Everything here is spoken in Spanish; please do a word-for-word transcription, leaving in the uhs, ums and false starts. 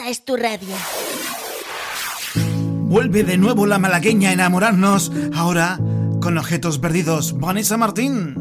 es tu radio. Vuelve de nuevo la malagueña a enamorarnos, ahora con Objetos Perdidos, Vanessa Martín.